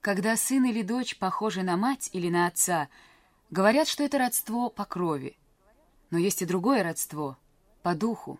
Когда сын или дочь похожи на мать или на отца, говорят, что это родство по крови. Но есть и другое родство по духу.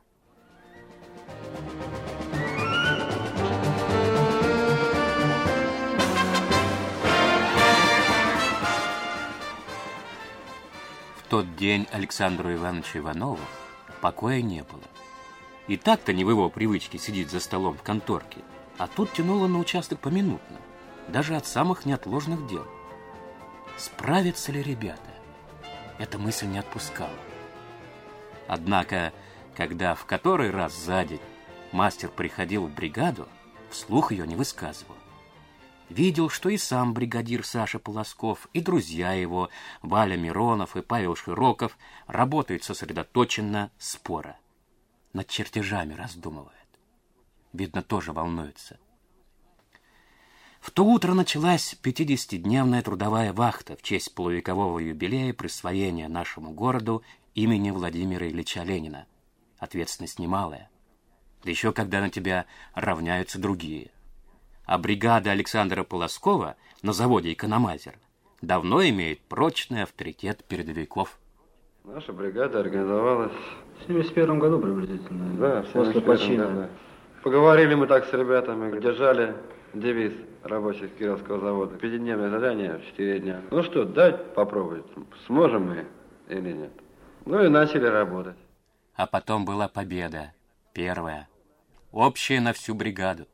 В тот день Александру Ивановичу Иванову покоя не было. И так-то не в его привычке сидеть за столом в конторке, а тут тянуло на участок поминутно, даже от самых неотложных дел. Справятся ли ребята? Эта мысль не отпускала. Однако, когда в который раз за день мастер приходил в бригаду, вслух ее не высказывал. Видел, что и сам бригадир Саша Полосков, и друзья его, Валя Миронов и Павел Широков, работают сосредоточенно, споро. Над чертежами раздумывают. Видно, тоже волнуются. В то утро началась 50-дневная трудовая вахта в честь полувекового юбилея присвоения нашему городу имени Владимира Ильича Ленина. Ответственность немалая. Да еще когда на тебя равняются другие. А бригада Александра Полоскова на заводе «Экономайзер» давно имеет прочный авторитет передовиков. Наша бригада организовалась в 71 году приблизительно. Да, после почина. Да. Поговорили мы так с ребятами, держали девиз рабочих Кировского завода. 5-дневное задание в 4 дня. Ну что, дать попробовать, сможем мы или нет. Ну и начали работать. А потом была победа, первая, общая на всю бригаду.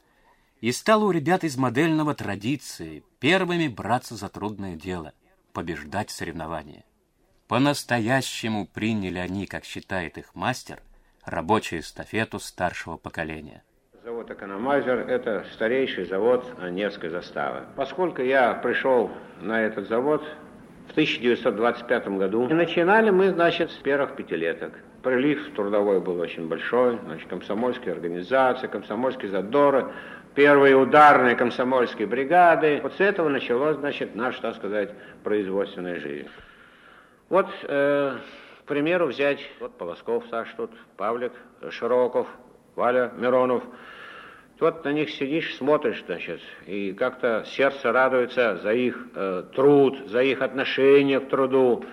И стало у ребят из модельного традиции первыми браться за трудное дело, побеждать в соревновании. По-настоящему приняли они, как считает их мастер, рабочую эстафету старшего поколения. Завод «Экономайзер» – это старейший завод Невской заставы. Поскольку я пришел на этот завод в 1925 году, и начинали мы, значит, с первых пятилеток. Прилив трудовой был очень большой, значит, комсомольские организации, комсомольские задоры, первые ударные комсомольские бригады. Вот с этого началась, значит, наша, так сказать, производственная жизнь. Вот, к примеру, взять вот Полосков Саш тут, Павлик Широков, Валя Миронов. Вот на них сидишь, смотришь, значит, и как-то сердце радуется за их труд, за их отношение к труду,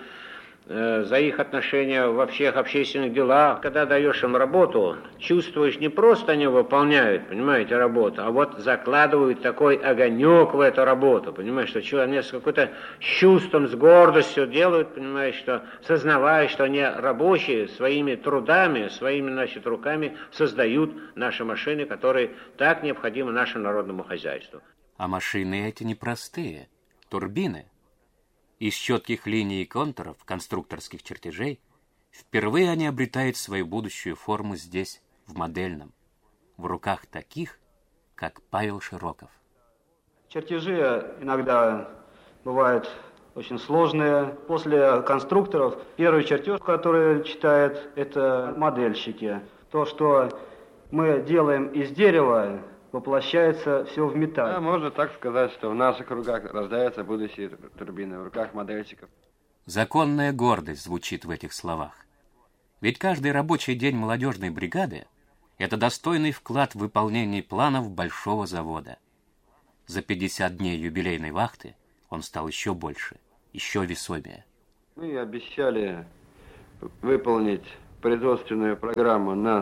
за их отношения во всех общественных делах. Когда даешь им работу, чувствуешь, не просто они выполняют, понимаете, работу, а вот закладывают такой огонек в эту работу, понимаешь, что они с какой-то чувством, с гордостью делают, понимаешь, что сознавая, что они рабочие своими трудами, своими, значит, руками создают наши машины, которые так необходимы нашему народному хозяйству. А машины эти непростые, турбины. Из четких линий и контуров конструкторских чертежей впервые они обретают свою будущую форму здесь, в модельном, в руках таких, как Павел Широков. Чертежи иногда бывают очень сложные. После конструкторов первый чертеж, который читает, это модельщики. То, что мы делаем из дерева, воплощается все в металл. Да, можно так сказать, что в наших руках рождаются будущие турбины, в руках модельщиков. Законная гордость звучит в этих словах. Ведь каждый рабочий день молодежной бригады – это достойный вклад в выполнение планов большого завода. За 50 дней юбилейной вахты он стал еще больше, еще весомее. Мы обещали выполнить производственную программу на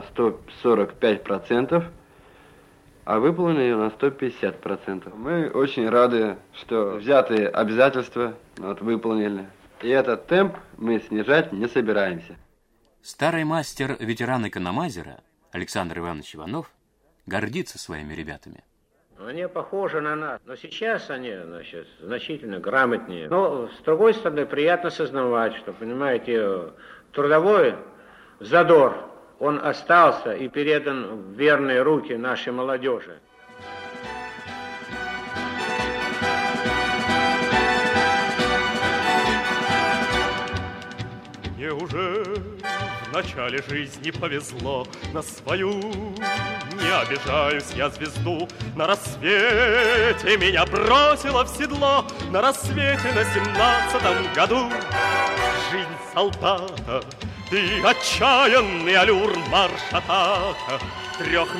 145%, а выполнили ее на 150%. Мы очень рады, что взятые обязательства выполнили. И этот темп мы снижать не собираемся. Старый мастер, ветеран «Экономайзера» Александр Иванович Иванов гордится своими ребятами. Они похожи на нас, но сейчас они, значит, значительно грамотнее. Но, с другой стороны, приятно сознавать, что, понимаете, трудовой задор, он остался и передан в верные руки нашей молодежи. Мне уже в начале жизни повезло, на свою не обижаюсь я звезду. На рассвете меня бросило в седло, на рассвете на 17-м году. Жизнь солдата и отчаянный аллюр марш-атака. 3